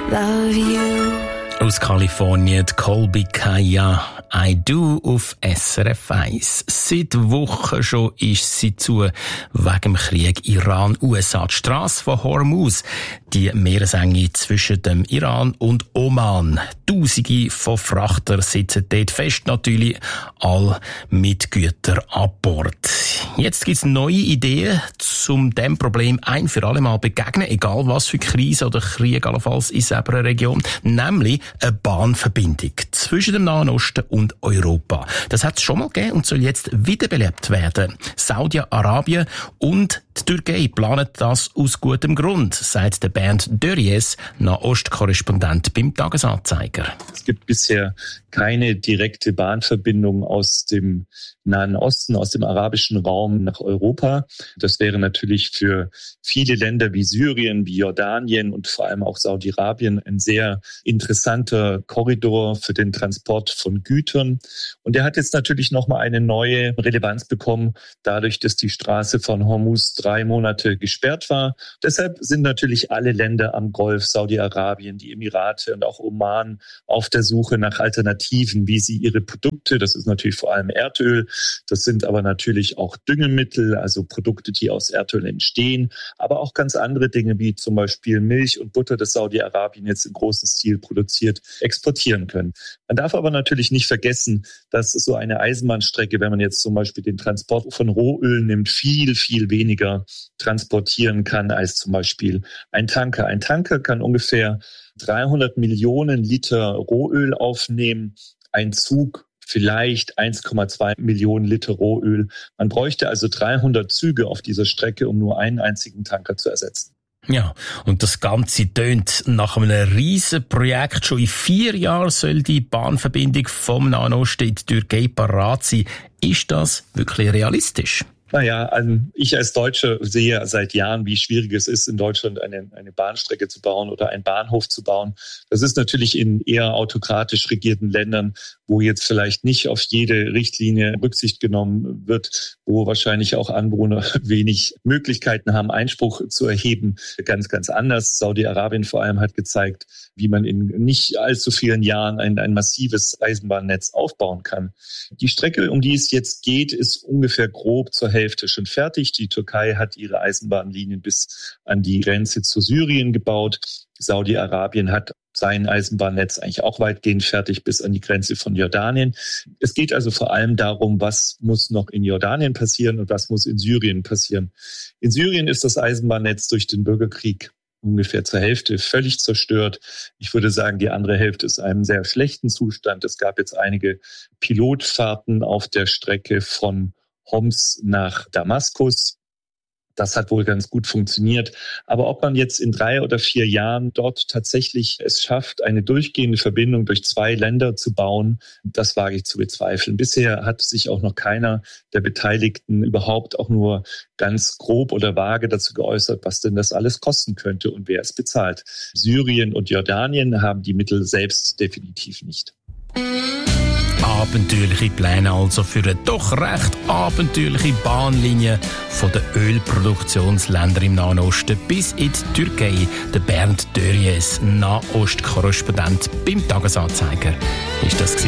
love you. Aus Kalifornien, die Colby Kaya, I Do auf SRF 1. Seit Wochen schon ist sie zu wegen dem Krieg Iran-USA. Die Strasse von Hormuz, die Meeresenge zwischen dem Iran und Oman. Tausende von Frachtern sitzen dort fest, natürlich all mit Gütern an Bord. Jetzt gibt es neue Ideen, um dem Problem ein für alle Mal begegnen, egal was für Krise oder Krieg allenfalls in einer Region, nämlich eine Bahnverbindung zwischen dem Nahen Osten und Europa. Das hat es schon mal gegeben und soll jetzt wiederbelebt werden. Saudi-Arabien und die Türkei planen das aus gutem Grund, sagt der Bernd Dörries, Nahostkorrespondent beim Tagesanzeiger. Es gibt bisher keine direkte Bahnverbindung aus dem Nahen Osten, aus dem arabischen Raum nach Europa. Das wäre natürlich für viele Länder wie Syrien, wie Jordanien und vor allem auch Saudi-Arabien ein sehr interessanter Korridor für den Transport von Gütern. Und der hat jetzt natürlich nochmal eine neue Relevanz bekommen, dadurch, dass die Straße von Hormuz 3 Monate gesperrt war. Deshalb sind natürlich alle Länder am Golf, Saudi-Arabien, die Emirate und auch Oman auf der Suche nach Alternativen, wie sie ihre Produkte, das ist natürlich vor allem Erdöl, das sind aber natürlich auch Düngemittel, also Produkte, die aus Erdöl entstehen, aber auch ganz andere Dinge, wie zum Beispiel Milch und Butter, das Saudi-Arabien jetzt im großen Stil produziert, exportieren können. Man darf aber natürlich nicht vergessen, dass so eine Eisenbahnstrecke, wenn man jetzt zum Beispiel den Transport von Rohöl nimmt, viel, viel weniger transportieren kann als zum Beispiel ein Tanker. Ein Tanker kann ungefähr 300 Millionen Liter Rohöl aufnehmen, ein Zug vielleicht 1,2 Millionen Liter Rohöl. Man bräuchte also 300 Züge auf dieser Strecke, um nur einen einzigen Tanker zu ersetzen. Ja, und das Ganze tönt nach einem riesen Projekt. Schon in 4 Jahren soll die Bahnverbindung vom Nahen Osten in die Türkei parat sein. Ist das wirklich realistisch? Naja, ich als Deutscher sehe seit Jahren, wie schwierig es ist, in Deutschland eine Bahnstrecke zu bauen oder einen Bahnhof zu bauen. Das ist natürlich in eher autokratisch regierten Ländern, wo jetzt vielleicht nicht auf jede Richtlinie Rücksicht genommen wird, wo wahrscheinlich auch Anwohner wenig Möglichkeiten haben, Einspruch zu erheben. Ganz, ganz anders. Saudi-Arabien vor allem hat gezeigt, wie man in nicht allzu vielen Jahren ein massives Eisenbahnnetz aufbauen kann. Die Strecke, um die es jetzt geht, ist ungefähr grob zur Hälfte schon fertig. Die Türkei hat ihre Eisenbahnlinien bis an die Grenze zu Syrien gebaut. Saudi-Arabien hat sein Eisenbahnnetz eigentlich auch weitgehend fertig bis an die Grenze von Jordanien. Es geht also vor allem darum, was muss noch in Jordanien passieren und was muss in Syrien passieren. In Syrien ist das Eisenbahnnetz durch den Bürgerkrieg ungefähr zur Hälfte völlig zerstört. Ich würde sagen, die andere Hälfte ist in einem sehr schlechten Zustand. Es gab jetzt einige Pilotfahrten auf der Strecke von Homs nach Damaskus. Das hat wohl ganz gut funktioniert. Aber ob man jetzt in 3 oder 4 Jahren dort tatsächlich es schafft, eine durchgehende Verbindung durch 2 Länder zu bauen, das wage ich zu bezweifeln. Bisher hat sich auch noch keiner der Beteiligten überhaupt auch nur ganz grob oder vage dazu geäußert, was denn das alles kosten könnte und wer es bezahlt. Syrien und Jordanien haben die Mittel selbst definitiv nicht. Abenteuerliche Pläne also für eine doch recht abenteuerliche Bahnlinie von den Ölproduktionsländern im Nahen Osten bis in die Türkei. Der Bernd Dörries, Nahostkorrespondent beim Tagesanzeiger, ist das gewesen.